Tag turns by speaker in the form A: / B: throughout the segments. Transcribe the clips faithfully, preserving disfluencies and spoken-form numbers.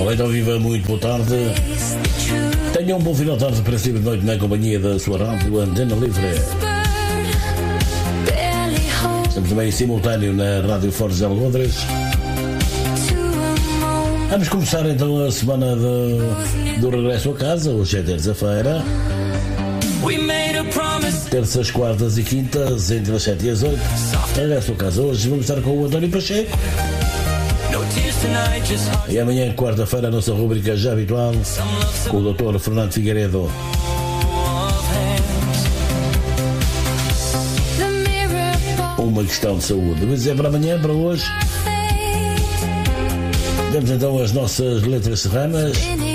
A: Ora, então viva, muito boa tarde. Tenha um bom final de tarde, princípio de noite, na companhia da sua rádio Antena Livre. Estamos também em simultâneo na Rádio Fortes de Algodres. Vamos começar então a semana de, do regresso a casa. Hoje é terça-feira. Terças, quartas e quintas, entre as sete e as oito. Regresso a casa hoje. Vamos estar com o António Pacheco. E amanhã, quarta-feira, a nossa rubrica já habitual com o doutor Fernando Figueiredo. Uma questão de saúde. Mas é para amanhã, para hoje. Temos então as nossas letras serranas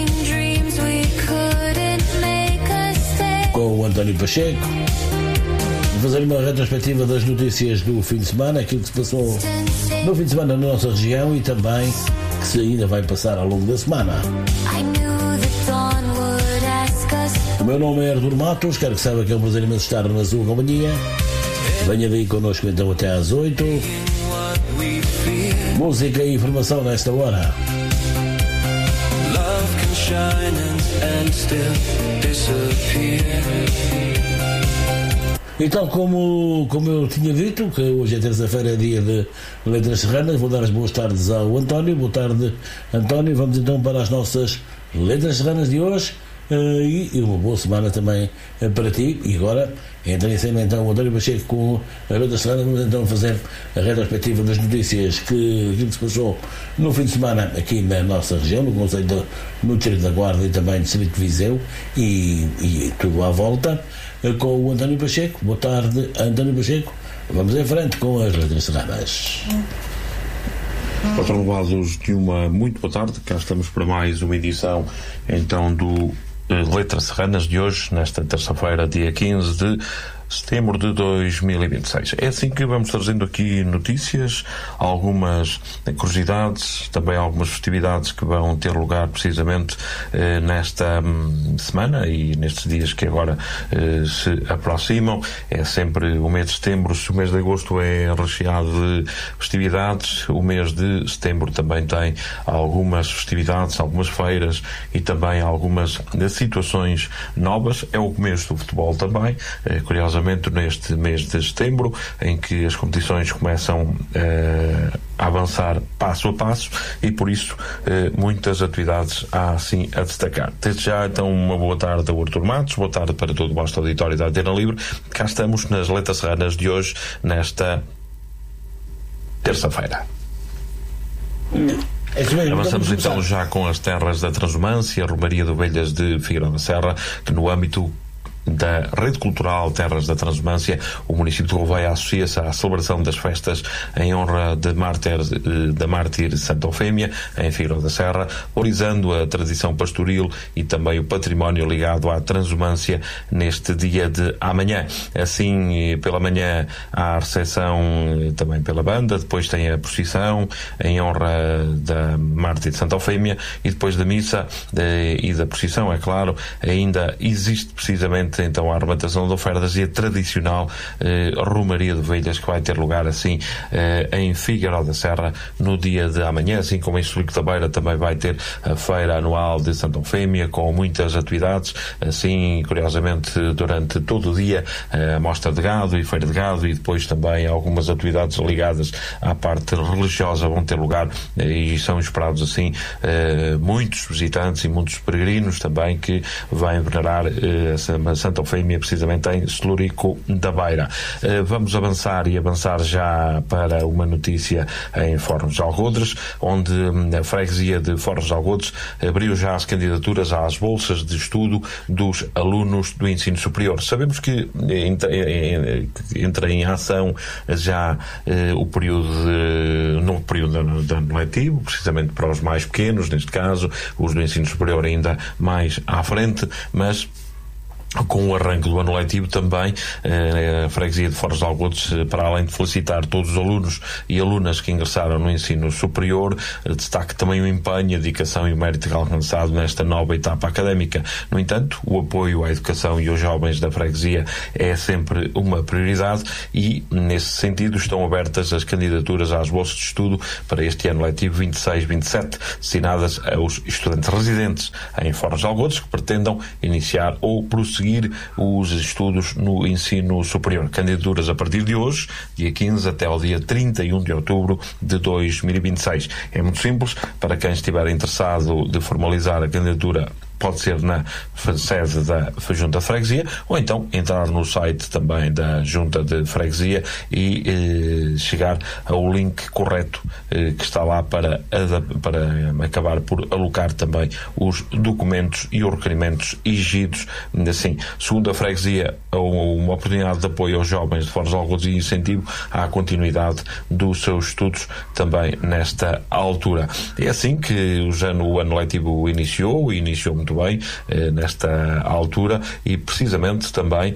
A: com o António Pacheco. Vou fazer uma retrospectiva das notícias do fim de semana, aquilo que se passou no fim de semana na nossa região e também que se ainda vai passar ao longo da semana. O meu nome é Artur Matos, quero que saiba que é um prazer imenso estar na sua companhia. Venha daí connosco então até às oito. Música e informação nesta hora. Então, como, como eu tinha dito, que hoje é terça-feira, é dia de letras serranas, vou dar as boas tardes ao António. Boa tarde, António. Vamos então para as nossas letras serranas de hoje. Uh, e, e uma boa semana também uh, para ti. E agora entra em cena então o António Pacheco com a Letras Serranas. Vamos então fazer a retrospectiva das notícias que, que se passou no fim de semana aqui na nossa região, no Conselho de, no Distrito da Guarda e também no Distrito de Viseu e, e tudo à volta, uh, com o António Pacheco. Boa tarde, António Pacheco. Vamos em frente com as Letras Serranas.
B: Patrões de uma muito boa tarde. Cá estamos para mais uma edição então do Letras Serranas de hoje, nesta terça-feira, dia quinze de setembro de dois mil e vinte e seis. É assim que vamos trazendo aqui notícias, algumas curiosidades, também algumas festividades que vão ter lugar precisamente eh, nesta hum, semana e nestes dias que agora eh, se aproximam. É sempre o mês de setembro. Se o mês de agosto é recheado de festividades, o mês de setembro também tem algumas festividades, algumas feiras e também algumas situações novas. É o começo do futebol também, eh, curiosamente neste mês de setembro, em que as competições começam uh, a avançar passo a passo e por isso uh, muitas atividades há assim a destacar. Desde já então uma boa tarde ao Artur Matos, boa tarde para todo o vasto auditório da Antena Livre. Cá estamos nas Letras Serranas de hoje, nesta terça-feira. Avançamos então já com as terras da Transumância, a Romaria de Ovelhas de Figueiró da Serra, que no âmbito da Rede Cultural Terras da Transumância, o município de Gouveia associa-se à celebração das festas em honra de mártir, da mártir Santa Eufémia, em Figueiró da Serra, valorizando a tradição pastoril e também o património ligado à transumância neste dia de amanhã. Assim, pela manhã há a recepção também pela banda, depois tem a procissão em honra da mártir Santa Eufémia e depois da missa de, e da procissão, é claro, ainda existe precisamente então a arrebatação de ofertas e a tradicional eh, Romaria de Ovelhas, que vai ter lugar assim eh, em Figueiró da Serra no dia de amanhã, assim como em Solico da Beira também vai ter a feira anual de Santa Eufémia, com muitas atividades, assim curiosamente durante todo o dia, a mostra de gado e feira de gado e depois também algumas atividades ligadas à parte religiosa vão ter lugar eh, e são esperados assim eh, muitos visitantes e muitos peregrinos também que vêm venerar eh, essa Santa Eufémia, precisamente em Celurico da Beira. Uh, vamos avançar e avançar já para uma notícia em Fornos de Algodres, onde um, a freguesia de Fornos de Algodres abriu já as candidaturas às bolsas de estudo dos alunos do ensino superior. Sabemos que entra, entra em ação já uh, o período de, novo período de ano letivo, precisamente para os mais pequenos, neste caso, os do ensino superior ainda mais à frente, mas Com o arranque do ano letivo também, a freguesia de Foz de Algodos, para além de felicitar todos os alunos e alunas que ingressaram no ensino superior, destaca também o empenho, a dedicação e o mérito alcançado nesta nova etapa académica. No entanto, o apoio à educação e aos jovens da freguesia é sempre uma prioridade e, nesse sentido, estão abertas as candidaturas às bolsas de estudo para este ano letivo vinte e seis vinte e sete, destinadas aos estudantes residentes em Foz de Algodos que pretendam iniciar ou prosseguir os estudos no ensino superior. Candidaturas a partir de hoje, dia quinze, até ao dia trinta e um de outubro de dois mil e vinte e seis. É muito simples, para quem estiver interessado de formalizar a candidatura, pode ser na sede da Junta de Freguesia, ou então entrar no site também da Junta de Freguesia e eh, chegar ao link correto eh, que está lá para, para acabar por alocar também os documentos e os requerimentos exigidos. Assim, segundo a Freguesia, uma oportunidade de apoio aos jovens de Foz de Algodos e incentivo à continuidade dos seus estudos também nesta altura. É assim que já no ano letivo iniciou, e iniciou muito bem eh, nesta altura, e precisamente também,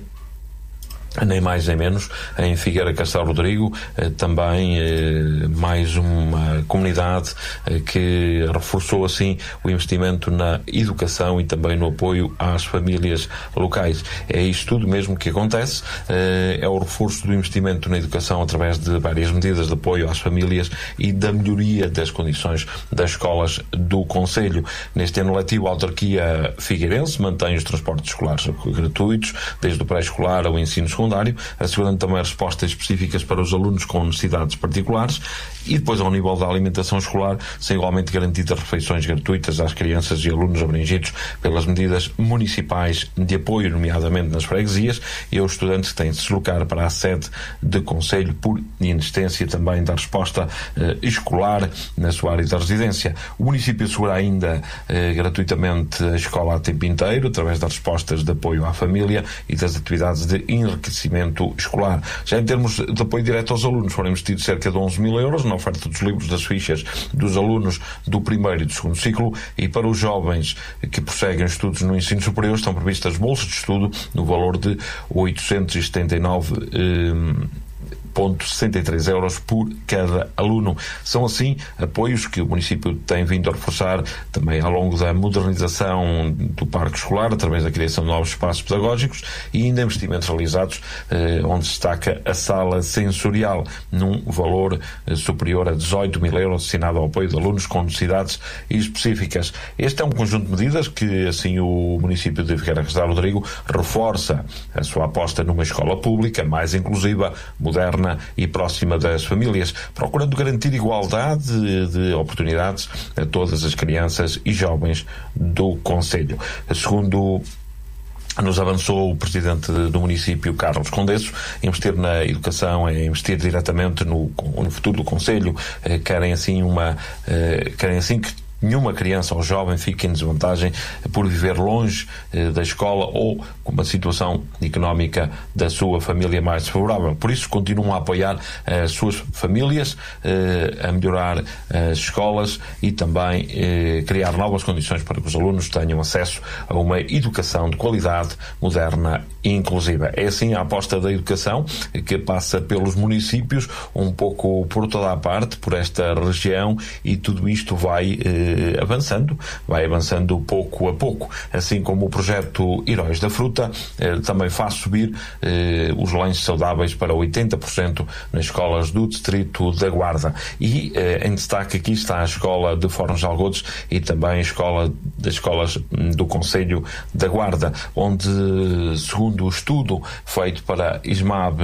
B: nem mais nem menos, em Figueira Castelo Rodrigo, eh, também eh, mais uma comunidade eh, que reforçou assim o investimento na educação e também no apoio às famílias locais. É isto tudo mesmo que acontece, eh, é o reforço do investimento na educação através de várias medidas de apoio às famílias e da melhoria das condições das escolas do concelho. Neste ano letivo, a autarquia figueirense mantém os transportes escolares gratuitos, desde o pré-escolar ao ensino secundário, assegurando também respostas específicas para os alunos com necessidades particulares, e depois, ao nível da alimentação escolar, são igualmente garantidas refeições gratuitas às crianças e alunos abrangidos pelas medidas municipais de apoio, nomeadamente nas freguesias, e aos estudantes que têm de se deslocar para a sede de concelho por inexistência também da resposta eh, escolar na sua área de residência. O município assegura ainda eh, gratuitamente a escola a tempo inteiro, através das respostas de apoio à família e das atividades de enriquecimento escolar. Já em termos de apoio direto aos alunos, foram investidos cerca de onze mil euros na oferta dos livros das fichas dos alunos do primeiro e do segundo ciclo, e para os jovens que prosseguem estudos no ensino superior estão previstas bolsas de estudo no valor de oitocentos e setenta e nove vírgula sessenta e três euros por cada aluno. São assim apoios que o município tem vindo a reforçar também ao longo da modernização do parque escolar, através da criação de novos espaços pedagógicos e ainda investimentos realizados, eh, onde destaca a sala sensorial, num valor eh, superior a dezoito mil euros, destinado ao apoio de alunos com necessidades específicas. Este é um conjunto de medidas que, assim, o município de Figueira Castelo Rodrigo reforça a sua aposta numa escola pública mais inclusiva, moderna e próxima das famílias, procurando garantir igualdade de, de oportunidades a todas as crianças e jovens do concelho. Segundo nos avançou o presidente do município, Carlos Condesso, investir na educação é investir diretamente no, no futuro do concelho. Querem assim uma querem assim que nenhuma criança ou jovem fique em desvantagem por viver longe eh, da escola ou com uma situação económica da sua família mais desfavorável. Por isso, continuam a apoiar eh, as suas famílias, eh, a melhorar as escolas e também eh, criar novas condições para que os alunos tenham acesso a uma educação de qualidade, moderna e inclusiva. É assim a aposta da educação, que passa pelos municípios, um pouco por toda a parte, por esta região, e tudo isto vai eh, avançando, vai avançando pouco a pouco, assim como o projeto Heróis da Fruta eh, também faz subir eh, os lanches saudáveis para oitenta por cento nas escolas do distrito da Guarda. E eh, em destaque aqui está a escola de Foz de Algodos e também a escola das escolas do concelho da Guarda, onde, segundo o estudo feito para ISMAB,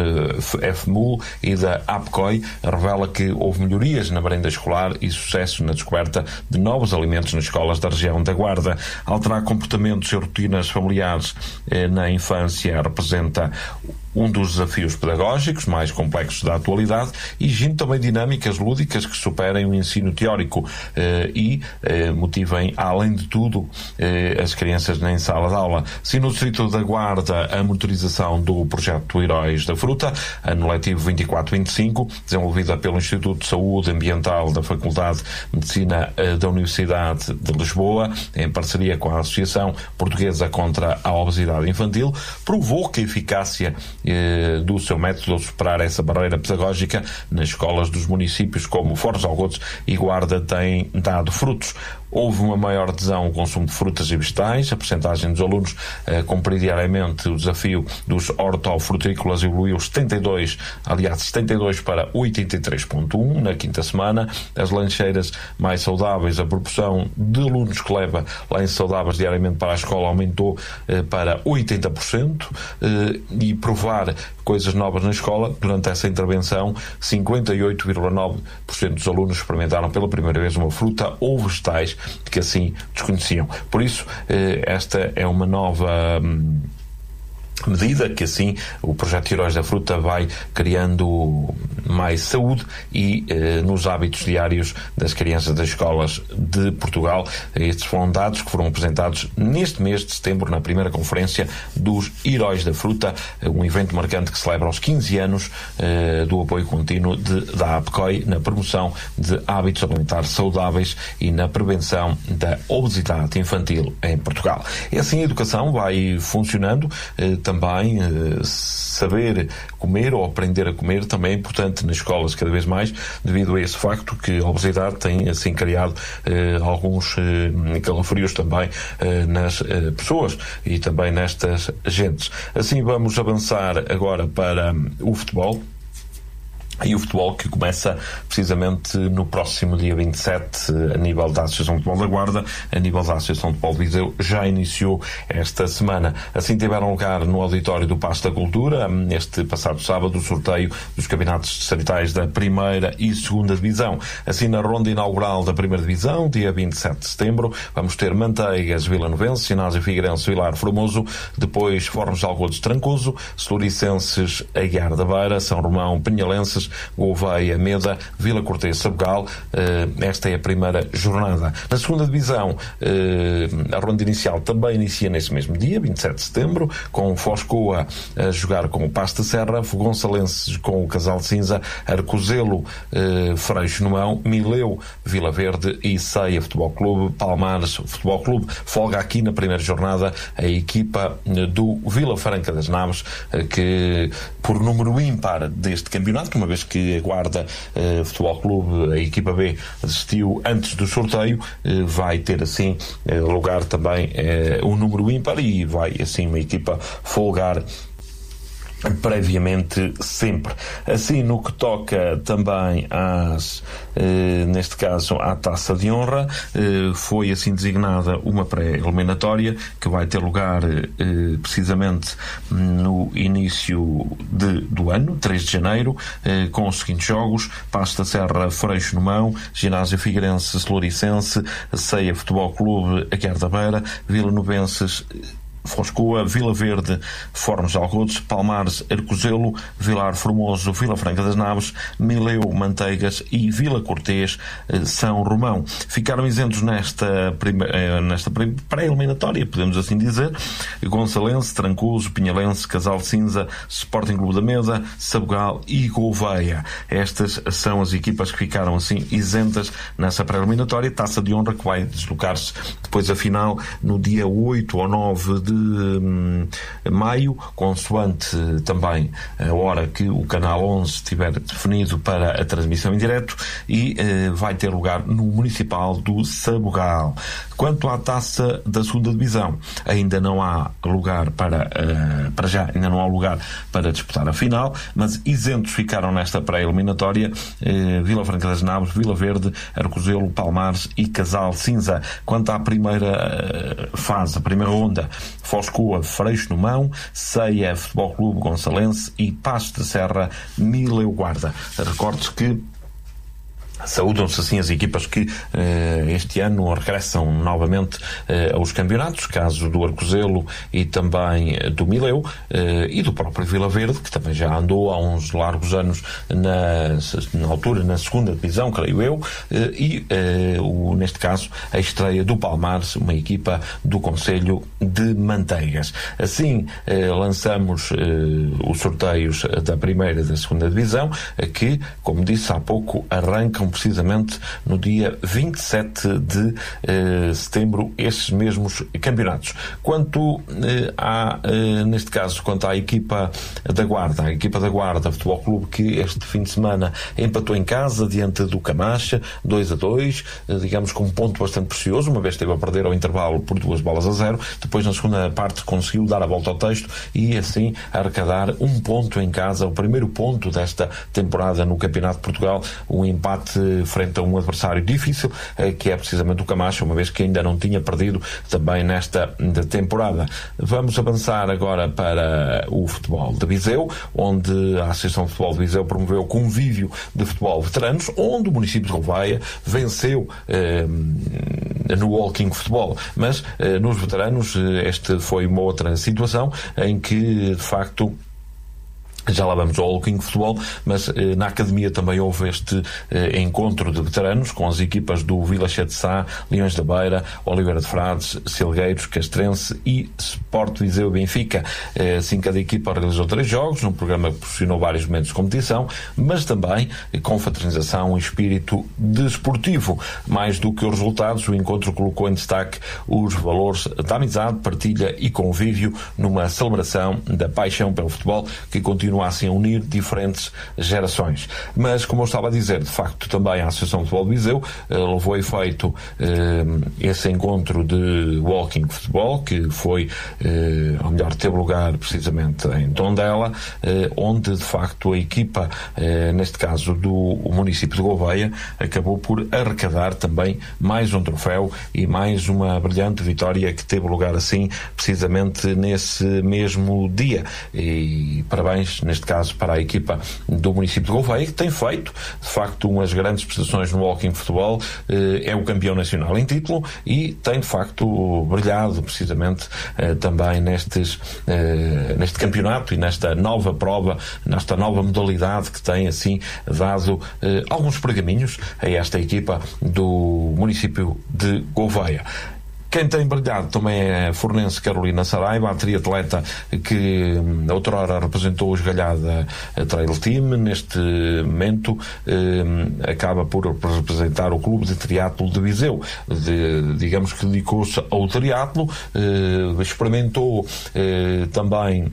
B: F M U e da APCOI, revela que houve melhorias na merenda escolar e sucesso na descoberta de novos novos alimentos nas escolas da região da Guarda. Alterar comportamentos e rotinas familiares eh, na infância representa um dos desafios pedagógicos mais complexos da atualidade, exigindo também dinâmicas lúdicas que superem o ensino teórico eh, e eh, motivem, além de tudo, eh, as crianças em sala de aula. Se no Distrito da Guarda a monitorização do projeto Heróis da Fruta, ano letivo vinte e quatro vinte e cinco, desenvolvida pelo Instituto de Saúde Ambiental da Faculdade de Medicina eh, da Universidade de Lisboa, em parceria com a Associação Portuguesa contra a Obesidade Infantil, provou que a eficácia do seu método de superar essa barreira pedagógica nas escolas dos municípios como Foz de Algodos e Guarda tem dado frutos. Houve uma maior adesão ao consumo de frutas e vegetais, a percentagem dos alunos a cumprir diariamente o desafio dos hortofrutícolas evoluiu setenta e dois, aliás, setenta e dois para oitenta e três vírgula um na quinta semana. As lancheiras mais saudáveis, a proporção de alunos que leva lanches saudáveis diariamente para a escola aumentou eh, para oitenta por cento eh, e provar coisas novas na escola. Durante essa intervenção, cinquenta e oito vírgula nove por cento dos alunos experimentaram pela primeira vez uma fruta ou vegetais que assim desconheciam. Por isso, esta é uma nova hum, medida que assim o projeto Heróis da Fruta vai criando mais saúde e eh, nos hábitos diários das crianças das escolas de Portugal. Estes foram dados que foram apresentados neste mês de setembro na primeira conferência dos Heróis da Fruta, um evento marcante que celebra os quinze anos eh, do apoio contínuo de, da APCOI na promoção de hábitos alimentares saudáveis e na prevenção da obesidade infantil em Portugal. E assim a educação vai funcionando. eh, Também eh, saber comer ou aprender a comer também é importante nas escolas cada vez mais, devido a esse facto que a obesidade tem assim criado eh, alguns eh, calafrios também eh, nas eh, pessoas e também nestas gentes. Assim vamos avançar agora para um, o futebol. E o futebol que começa precisamente no próximo dia vinte e sete, a nível da Associação de Futebol da Guarda, a nível da Associação de Futebol de Viseu, já iniciou esta semana. Assim tiveram lugar no auditório do Paço da Cultura, este passado sábado, o sorteio dos campeonatos distritais da primeira e segunda divisão. Assim, na ronda inaugural da primeira divisão, dia vinte e sete de setembro, vamos ter Manteigas, Vila Novense, Ginásio Figueirense, Vilar Formoso, depois Fornos de Algodos, Trancoso, Celuricenses, Aguiar da Beira, São Romão, Penhalenses, Gouveia, Meda, Vila Cortês, Sabugal. Esta é a primeira jornada. Na segunda divisão, a ronda inicial também inicia nesse mesmo dia, vinte e sete de setembro, com Foscoa a jogar com o Paço da Serra, Fogonçalenses com o Casal de Cinza, Arcozelo, Freixo Numão, Mileu, Vila Verde e Ceia Futebol Clube, Palmares Futebol Clube. Folga aqui na primeira jornada a equipa do Vila Franca das Naves, que por número ímpar deste campeonato, uma vez que a Guarda uh, Futebol Clube, a equipa B, desistiu antes do sorteio, uh, vai ter assim uh, lugar também uh, um número ímpar e vai assim uma equipa folgar previamente sempre. Assim, no que toca também às, eh, neste caso, à Taça de Honra, eh, foi assim designada uma pré-eliminatória que vai ter lugar eh, precisamente no início de, do ano, três de janeiro, eh, com os seguintes jogos: Paço da Serra, Freixo Numão, Ginásio Figueirense, Celuricense, Ceia Futebol Clube, Aguiar da Beira, Vila Novenses, Foscoa, Vila Verde, Fornos de Algodos, Palmares, Arcozelo, Vilar Formoso, Vila Franca das Naves, Mileu, Manteigas e Vila Cortês, São Romão. Ficaram isentos nesta, prima, nesta pré-eliminatória, podemos assim dizer, Gonçalense, Trancoso, Pinhalense, Casal de Cinza, Sporting Clube da Mesa, Sabugal e Gouveia. Estas são as equipas que ficaram assim isentas nessa pré-eliminatória. Taça de Honra que vai deslocar-se depois a final no dia oito ou nove de de maio, consoante também a hora que o canal onze estiver definido para a transmissão em direto, e eh, vai ter lugar no Municipal do Sabugal. Quanto à Taça da segunda divisão, ainda não há lugar para, uh, para já, ainda não há lugar para disputar a final, mas isentos ficaram nesta pré-eliminatória uh, Vila Franca das Naves, Vila Verde, Arcozelo, Palmares e Casal Cinza. Quanto à primeira uh, fase, a primeira ronda, Foscoa, Freixo Numão, Ceia Futebol Clube, Gonçalense e Paço da Serra, Mileu Guarda. Recordo-se que Saúdam-se assim as equipas que eh, este ano regressam novamente eh, aos campeonatos, caso do Arcozelo e também eh, do Mileu eh, e do próprio Vila Verde, que também já andou há uns largos anos na, na altura na segunda divisão, creio eu, eh, e eh, o, neste caso a estreia do Palmares, uma equipa do Concelho de Manteigas. Assim eh, lançamos eh, os sorteios da primeira e da segunda divisão, eh, que, como disse há pouco, arrancam precisamente no dia vinte e sete de eh, setembro esses mesmos campeonatos. Quanto eh, a, eh, neste caso, quanto à equipa da Guarda, a equipa da Guarda Futebol Clube, que este fim de semana empatou em casa diante do Camacha, dois a dois, eh, digamos com um ponto bastante precioso, uma vez esteve a perder ao intervalo por duas bolas a zero, depois na segunda parte conseguiu dar a volta ao texto e assim arrecadar um ponto em casa, o primeiro ponto desta temporada no Campeonato de Portugal, um empate frente a um adversário difícil, que é precisamente o Camacha, uma vez que ainda não tinha perdido também nesta temporada. Vamos avançar agora para o futebol de Viseu, onde a Associação de Futebol de Viseu promoveu o convívio de futebol veteranos, onde o município de Rouveia venceu eh, no Walking Futebol, mas eh, nos veteranos eh, este foi uma outra situação em que de facto já lá vamos ao Walking Futebol, mas eh, na Academia também houve este eh, encontro de veteranos com as equipas do Vila Cheia de Sá, Leões da Beira, Oliveira de Frades, Silgueiros, Castrense e Sport Viseu Benfica. Eh, assim, cada equipa realizou três jogos, num programa que proporcionou vários momentos de competição, mas também eh, com fraternização e espírito desportivo. Mais do que os resultados, o encontro colocou em destaque os valores da amizade, partilha e convívio numa celebração da paixão pelo futebol que continua assim a unir diferentes gerações. Mas, como eu estava a dizer, de facto também a Associação de Futebol de Viseu eh, levou a efeito eh, esse encontro de Walking Futebol, que foi, eh, ou melhor, teve lugar precisamente em Tondela, eh, onde de facto a equipa, eh, neste caso do município de Gouveia, acabou por arrecadar também mais um troféu e mais uma brilhante vitória que teve lugar assim precisamente nesse mesmo dia. E parabéns neste caso para a equipa do município de Gouveia, que tem feito de facto umas grandes prestações no Walking Futebol, eh, é o campeão nacional em título e tem de facto brilhado precisamente eh, também nestes, eh, neste campeonato e nesta nova prova, nesta nova modalidade que tem assim dado eh, alguns pergaminhos a esta equipa do município de Gouveia. Quem tem brilhado também é a fornense Carolina Saraiva, a triatleta que outrora representou o Esgalhada Trail Team, neste momento eh, acaba por representar o Clube de Triatlo de Viseu. De, digamos que dedicou-se ao triatlo, eh, experimentou eh, também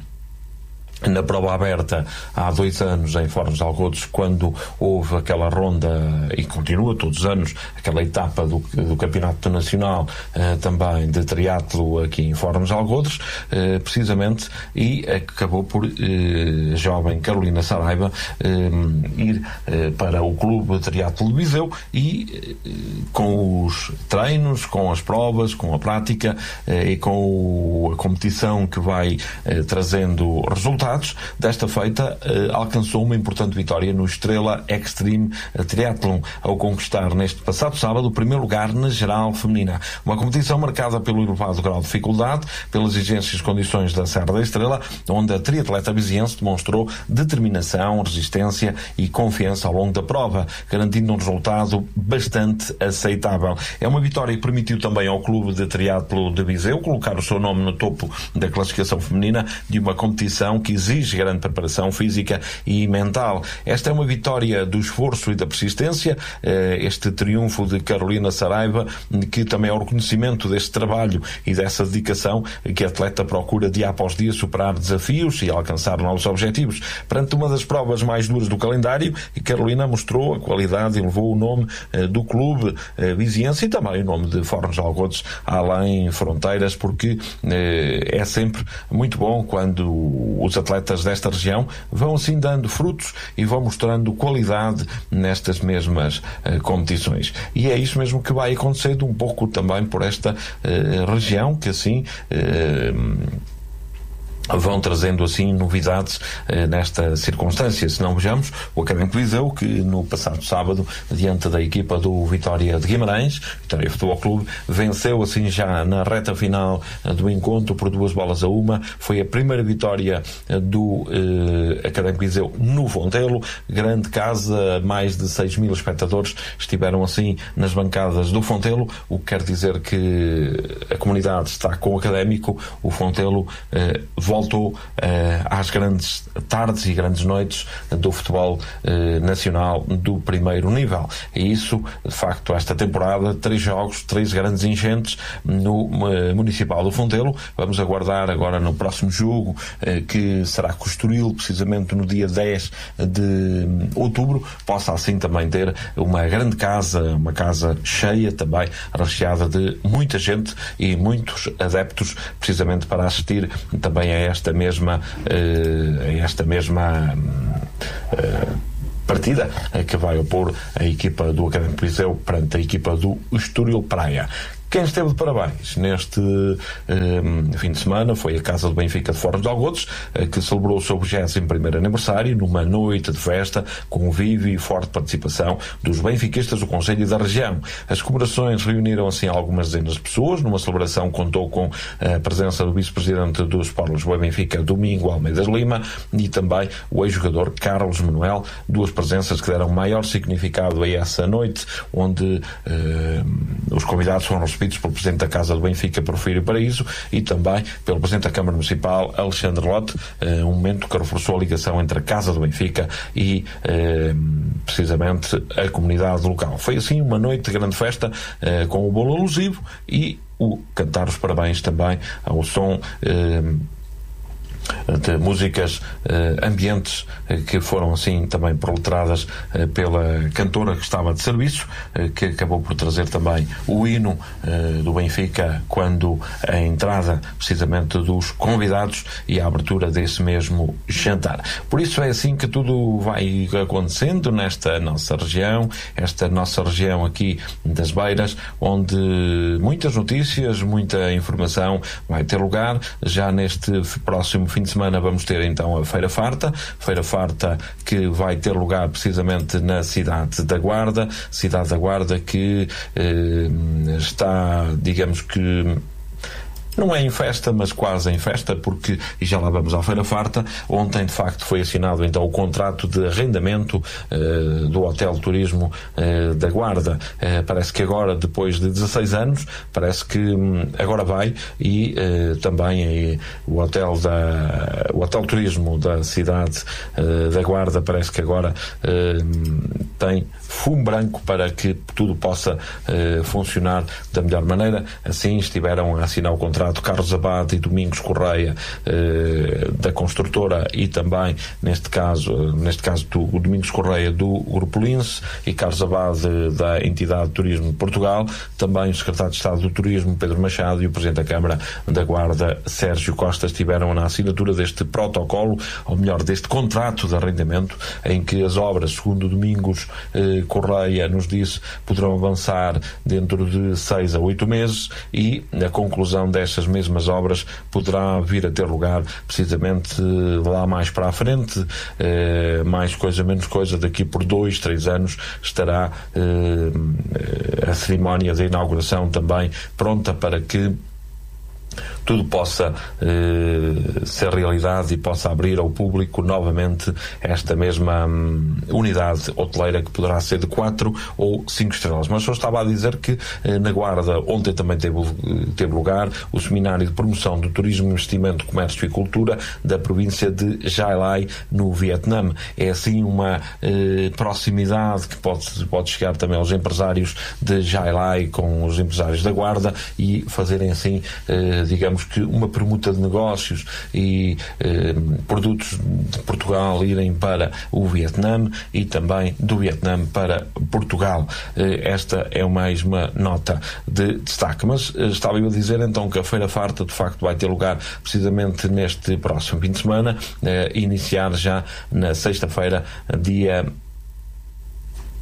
B: na prova aberta há dois anos em Fornos de Algodos, quando houve aquela ronda, e continua todos os anos, aquela etapa do, do Campeonato Nacional eh, também de triatlo aqui em Fornos de Algodos, eh, precisamente, e acabou por eh, a jovem Carolina Saraiva eh, ir eh, para o Clube de Triatlo de Viseu e eh, com os treinos, com as provas, com a prática eh, e com o, a competição que vai eh, trazendo resultados. Desta feita, eh, alcançou uma importante vitória no Estrela Extreme Triathlon, ao conquistar neste passado sábado o primeiro lugar na geral feminina. Uma competição marcada pelo elevado grau de dificuldade, pelas exigentes condições da Serra da Estrela, onde a triatleta viziense demonstrou determinação, resistência e confiança ao longo da prova, garantindo um resultado bastante aceitável. É uma vitória que permitiu também ao Clube de Triatlo de Viseu colocar o seu nome no topo da classificação feminina de uma competição que exige grande preparação física e mental. Esta é uma vitória do esforço e da persistência, este triunfo de Carolina Saraiva, que também é o reconhecimento deste trabalho e dessa dedicação que a atleta procura dia após dia superar desafios e alcançar novos objetivos. Perante uma das provas mais duras do calendário, Carolina mostrou a qualidade e levou o nome do clube viziense e também o nome de Fornos de Algodos além fronteiras, porque é sempre muito bom quando os atletas atletas desta região vão assim dando frutos e vão mostrando qualidade nestas mesmas uh, competições. E é isso mesmo que vai acontecendo um pouco também por esta uh, região, que assim uh, vão trazendo assim novidades eh, nesta circunstância. Se não vejamos, o Académico de Viseu, que no passado sábado, diante da equipa do Vitória de Guimarães, Vitória Futebol Clube, venceu assim já na reta final eh, do encontro por duas bolas a uma. Foi a primeira vitória eh, do eh, Académico de Viseu no Fontelo. Grande casa, mais de seis mil espectadores estiveram assim nas bancadas do Fontelo, o que quer dizer que a comunidade está com o Académico. O Fontelo eh, voltou uh, às grandes tardes e grandes noites do futebol uh, nacional do primeiro nível. E isso, de facto, esta temporada, três jogos, três grandes enchentes no uh, Municipal do Fontelo. Vamos aguardar agora no próximo jogo, uh, que será com o Estoril, precisamente no dia dez de outubro, possa assim também ter uma grande casa, uma casa cheia também, recheada de muita gente e muitos adeptos, precisamente para assistir também a esta mesma uh, a esta mesma uh, partida que vai opor a equipa do Académico de Viseu perante a equipa do Estoril Praia. Quem esteve de parabéns neste um, fim de semana foi a Casa do Benfica de Fornos de Algodos, que celebrou o seu vigésimo primeiro aniversário numa noite de festa, convívio e forte participação dos benfiquistas do concelho e da região. As comemorações reuniram assim algumas dezenas de pessoas. Numa celebração contou com a presença do vice-presidente do Sport Lisboa Benfica, Domingo Almeida Lima, e também o ex-jogador Carlos Manuel, duas presenças que deram maior significado a essa noite, onde uh, os convidados foram recebidos pelo Presidente da Casa do Benfica, Porfírio Paraíso, e também pelo Presidente da Câmara Municipal, Alexandre Lote, uh, um momento que reforçou a ligação entre a Casa do Benfica e uh, precisamente a comunidade local. Foi assim uma noite de grande festa, uh, com o bolo alusivo e o cantar os parabéns também ao som uh, de músicas uh, ambientes uh, que foram assim também proliferadas uh, pela cantora que estava de serviço, uh, que acabou por trazer também o hino uh, do Benfica quando a entrada precisamente dos convidados e a abertura desse mesmo jantar. Por isso é assim que tudo vai acontecendo nesta nossa região, esta nossa região aqui das Beiras, onde muitas notícias, muita informação vai ter lugar. Já neste próximo fim de semana vamos ter então a Feira Farta, Feira Farta que vai ter lugar precisamente na cidade da Guarda, cidade da Guarda que eh, está, digamos que não é em festa, mas quase em festa, porque, e já lá vamos à Feira Farta, ontem de facto foi assinado então o contrato de arrendamento uh, do Hotel Turismo uh, da Guarda. Uh, parece que agora, depois de dezasseis anos, parece que um, agora vai, e uh, também uh, o Hotel da o Hotel Turismo da cidade uh, da Guarda parece que agora uh, tem fumo branco para que tudo possa uh, funcionar da melhor maneira. Assim estiveram a assinar o contrato Carlos Abad e Domingos Correia, eh, da construtora, e também neste caso neste caso do, o Domingos Correia do Grupo Lince e Carlos Abad da entidade Turismo de Portugal, também o secretário de Estado do Turismo Pedro Machado e o Presidente da Câmara da Guarda Sérgio Costa estiveram na assinatura deste protocolo, ou melhor, deste contrato de arrendamento, em que as obras, segundo o Domingos eh, Correia nos disse, poderão avançar dentro de seis a oito meses, e a conclusão desta estas mesmas obras poderá vir a ter lugar precisamente lá mais para a frente, eh, mais coisa, menos coisa, daqui por dois, três anos estará eh, a cerimónia de inauguração também pronta para que tudo possa eh, ser realidade e possa abrir ao público novamente esta mesma hum, unidade hoteleira, que poderá ser de quatro ou cinco estrelas. Mas eu estava a dizer que eh, na Guarda ontem também teve, teve lugar o Seminário de Promoção do Turismo, Investimento, Comércio e Cultura da província de Gia Lai, no Vietnã. É assim uma eh, proximidade que pode, pode chegar também aos empresários de Gia Lai com os empresários da Guarda e fazerem assim, eh, digamos que uma permuta de negócios e eh, produtos de Portugal irem para o Vietnã e também do Vietnã para Portugal. Eh, esta é mais uma nota de destaque. Mas eh, estava eu a dizer então que a Feira Farta de facto vai ter lugar precisamente neste próximo fim de semana, eh, iniciar já na sexta-feira, dia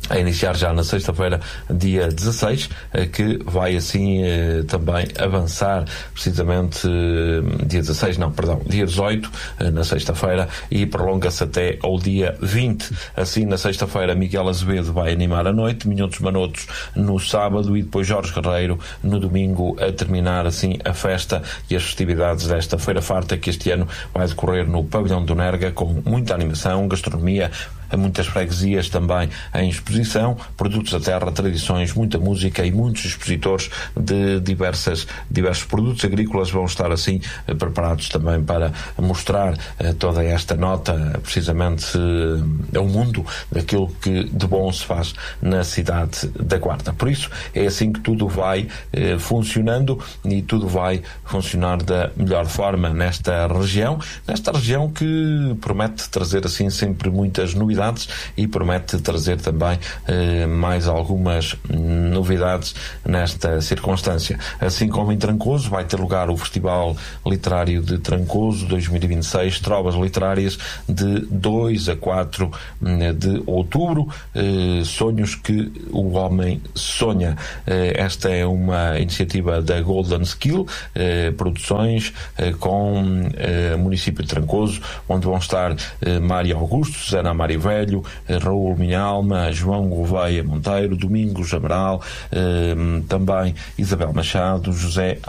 B: a iniciar já na sexta-feira, dia dezasseis, que vai assim eh, também avançar precisamente eh, dia dezasseis, não, perdão, dia dezoito, eh, na sexta-feira, e prolonga-se até ao dia vinte. Assim, na sexta-feira, Miguel Azevedo vai animar a noite, Minhotos Manotos no sábado e depois Jorge Guerreiro no domingo, a terminar assim a festa e as festividades desta Feira Farta, que este ano vai decorrer no Pavilhão do Nerga, com muita animação, gastronomia, muitas freguesias também em exposição, produtos da terra, tradições, muita música e muitos expositores de diversas, diversos produtos agrícolas vão estar assim eh, preparados também para mostrar eh, toda esta nota, precisamente eh, ao mundo daquilo que de bom se faz na cidade da Guarda. Por isso é assim que tudo vai eh, funcionando, e tudo vai funcionar da melhor forma nesta região, nesta região que promete trazer assim sempre muitas novidades e promete trazer também eh, mais algumas novidades nesta circunstância. Assim como em Trancoso vai ter lugar o Festival Literário de Trancoso dois mil e vinte e seis, trovas literárias de dois a quatro de outubro, eh, sonhos que o homem sonha. Eh, esta é uma iniciativa da Golden Skill eh, Produções, eh, com eh, município de Trancoso, onde vão estar eh, Mário Augusto, Susana Mário Velho, Raul Minhalma, João Gouveia Monteiro, Domingos Amaral, eh, também Isabel Machado, José